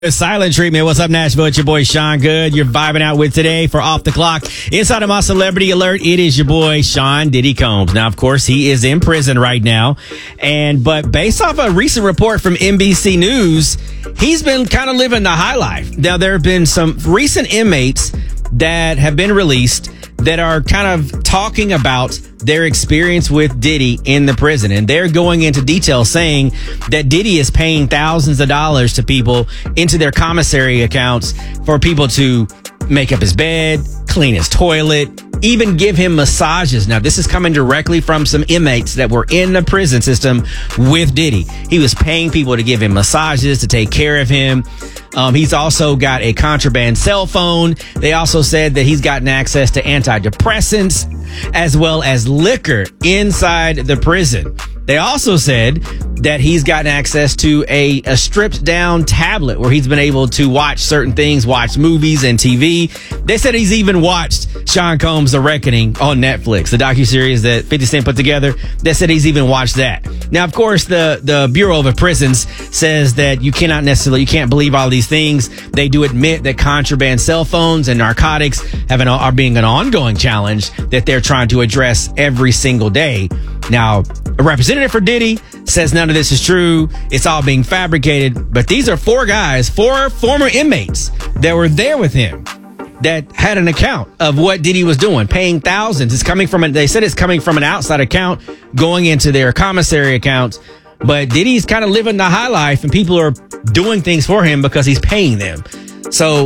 Silent treatment. What's up, Nashville? It's your boy Sean Good. You're vibing out with today for Off the Clock. Inside of my celebrity alert, it is your boy Sean Diddy Combs. Now, of course, he is in prison right now. But based off a recent report from NBC News, he's been kind of living the high life. Now, there have been some recent inmates that have been released that are kind of talking about their experience with Diddy in the prison. And they're going into detail saying that Diddy is paying thousands of dollars to people into their commissary accounts for people to make up his bed, clean his toilet, even give him massages. Now, this is coming directly from some inmates that were in the prison system with Diddy. He was paying people to give him massages, to take care of him. He's also got a contraband cell phone. They also said that he's gotten access to antidepressants as well as liquor inside the prison. They also said that he's gotten access to a stripped down tablet where he's been able to watch certain things, watch movies and TV. They said he's even watched Sean Combs' The Reckoning on Netflix, the docuseries that 50 Cent put together. They said he's even watched that. Now, of course, the Bureau of Prisons says that you can't believe all these things. They do admit that contraband cell phones and narcotics are being an ongoing challenge that they're trying to address every single day. Now, a representative for Diddy says none of this is true. It's all being fabricated. But these are four former inmates that were there with him that had an account of what Diddy was doing, paying thousands. They said it's coming from an outside account going into their commissary accounts. But Diddy's kind of living the high life and people are doing things for him because he's paying them. So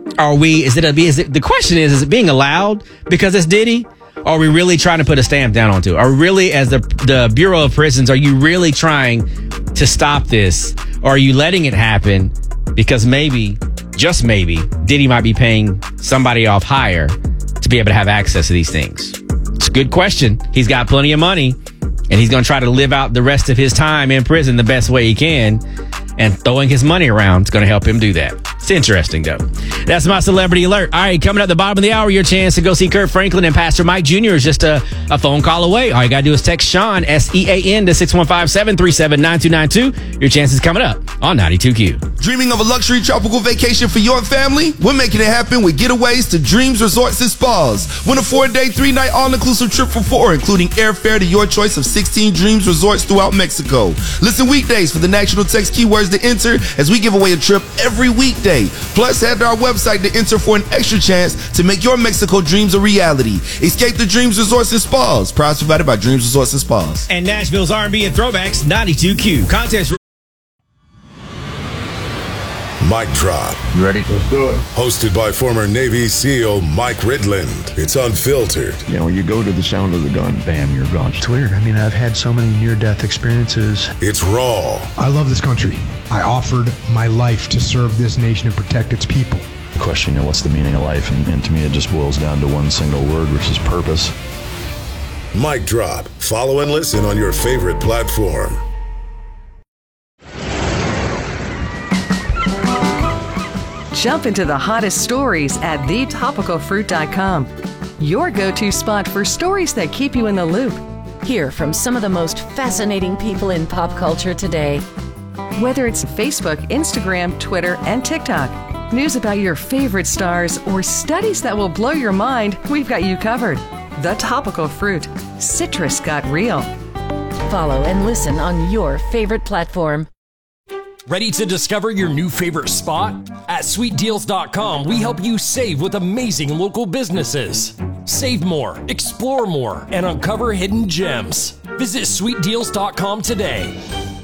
the question is it being allowed because it's Diddy? Or are we really trying to put a stamp down onto it? Are we really, as the Bureau of Prisons, are you really trying to stop this? Or are you letting it happen because maybe, just maybe, Diddy might be paying somebody off higher to be able to have access to these things? It's a good question. He's got plenty of money, and he's going to try to live out the rest of his time in prison the best way he can. And throwing his money around is going to help him do that. It's interesting, though. That's my celebrity alert. All right, coming up at the bottom of the hour, your chance to go see Kurt Franklin and Pastor Mike Jr. is just a phone call away. All you got to do is text Sean, SEAN, to 615-737-9292. Your chance is coming up on 92Q. Dreaming of a luxury tropical vacation for your family? We're making it happen with Getaways to Dreams Resorts and Spas. Win a 4-day, 3-night all-inclusive trip for four, including airfare to your choice of 16 Dreams Resorts throughout Mexico. Listen weekdays for the national text keywords to enter as we give away a trip every weekday. Plus, head to our website to enter for an extra chance to make your Mexico dreams a reality. Escape the Dreams Resorts and Spas. Prize provided by Dreams Resorts and Spas. And Nashville's R&B and Throwbacks, 92Q. Contest. Mic Drop. You ready? Let's do it. Hosted by former Navy SEAL Mike Ridland. It's unfiltered. You know, you go to the sound of the gun, bam, you're gone. It's weird. I mean, I've had so many near-death experiences. It's raw. I love this country. I offered my life to serve this nation and protect its people. The question, you know, what's the meaning of life? And to me, it just boils down to one single word, which is purpose. Mic Drop. Follow and listen on your favorite platform. Jump into the hottest stories at thetopicalfruit.com. Your go-to spot for stories that keep you in the loop. Hear from some of the most fascinating people in pop culture today. Whether it's Facebook, Instagram, Twitter, and TikTok, news about your favorite stars, or studies that will blow your mind, we've got you covered. The Topical Fruit. Citrus got real. Follow and listen on your favorite platform. Ready to discover your new favorite spot? At sweetdeals.com, we help you save with amazing local businesses. Save more, explore more, and uncover hidden gems. Visit sweetdeals.com today.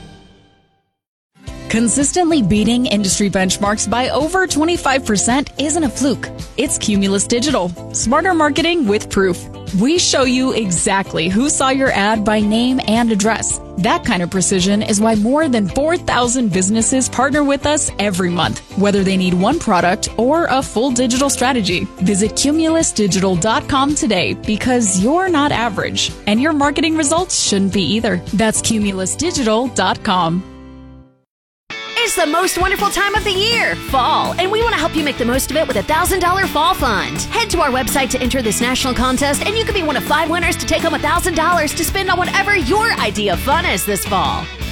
Consistently beating industry benchmarks by over 25% isn't a fluke. It's Cumulus Digital. Smarter marketing with proof. We show you exactly who saw your ad by name and address. That kind of precision is why more than 4,000 businesses partner with us every month, whether they need one product or a full digital strategy. Visit cumulusdigital.com today because you're not average, and your marketing results shouldn't be either. That's cumulusdigital.com. It's the most wonderful time of the year, fall, and we want to help you make the most of it with a $1,000 fall fund. Head to our website to enter this national contest, and you could be one of 5 winners to take home $1,000 to spend on whatever your idea of fun is this fall.